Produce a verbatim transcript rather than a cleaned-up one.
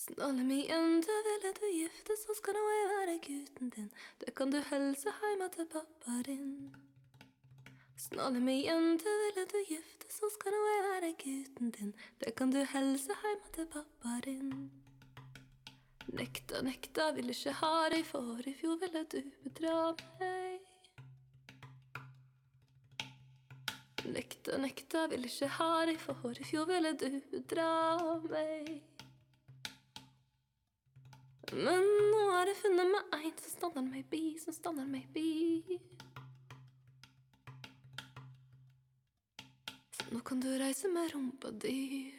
Snalle meg inn, du ville du gifte, så skal nå jeg være gutten din. Det kan du helse heima til pappa din. Snalle meg inn, du ville du gifte, så skal nå jeg være gutten din. Det kan du helse heima til pappa din. Nekta, nekta, vil ikke ha deg, for i fjor ville du bedra meg. Nekta, nekta, vil ikke ha deg, for i fjor ville du bedra meg. Men nå har jeg funnet meg en som stander meg bi, som stander meg bi. Så nå kan du reise med rumpa di.